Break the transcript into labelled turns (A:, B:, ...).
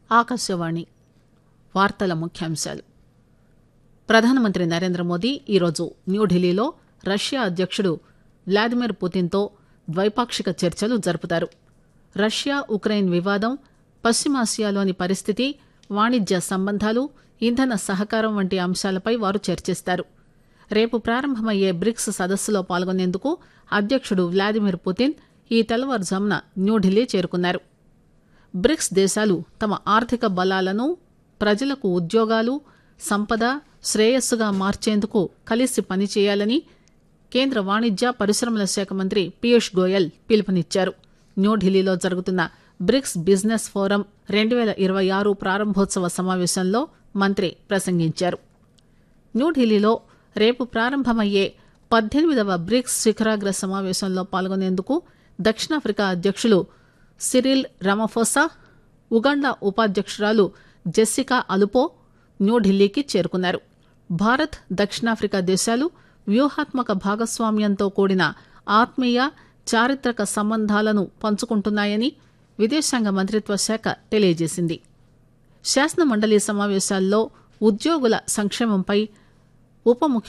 A: ఆకాశవాణి వార్తల ముఖ్యాంశాలు. ప్రధానమంత్రి నరేంద్ర మోదీ ఈరోజు న్యూఢిల్లీలో రష్యా అధ్యక్షుడు వ్లాదిమిర్ పుతిన్తో ద్వైపాక్షిక చర్చలు జరుపుతారు. రష్యా ఉక్రెయిన్ వివాదం, పశ్చిమాసియాలోని పరిస్థితి, వాణిజ్య సంబంధాలు, ఇంధన సహకారం వంటి అంశాలపై వారు చర్చిస్తారు. రేపు ప్రారంభమయ్యే బ్రిక్స్ సదస్సులో పాల్గొనేందుకు అధ్యక్షుడు వ్లాదిమిర్ పుతిన్ ఈ తెల్లవారుజామున న్యూఢిల్లీ చేరుకున్నారు. బ్రిక్స్ దేశాలు తమ ఆర్థిక బలాలను ప్రజలకు ఉద్యోగాలు, సంపద, శ్రేయస్సుగా మార్చేందుకు కలిసి పనిచేయాలని కేంద్ర వాణిజ్య పరిశ్రమల శాఖ మంత్రి పీయూష్ గోయల్ పిలుపునిచ్చారు. న్యూఢిల్లీలో జరుగుతున్న బ్రిక్స్ బిజినెస్ ఫోరం 2026 ప్రారంభోత్సవ సమావేశంలో మంత్రి ప్రసంగించారు. న్యూఢిల్లీలో రేపు ప్రారంభమయ్యే 18వ బ్రిక్స్ శిఖరాగ్ర సమావేశంలో పాల్గొనేందుకు దక్షిణాఫ్రికా అధ్యక్షులు సిరిల్ రామఫోసా, ఉగాండా ఉపాధ్యక్షురాలు జెస్సికా అలుపో న్యూఢిల్లీకి చేరుకున్నారు. భారత్, దక్షిణాఫ్రికా దేశాలు వ్యూహాత్మక భాగస్వామ్యంతో కూడిన ఆత్మీయ, చారిత్రక సంబంధాలను పంచుకుంటున్నాయని విదేశాంగ మంత్రిత్వ శాఖ తెలియజేసింది. శాసన మండలి సమావేశాల్లో ఉద్యోగుల సంక్షేమంపై ఉప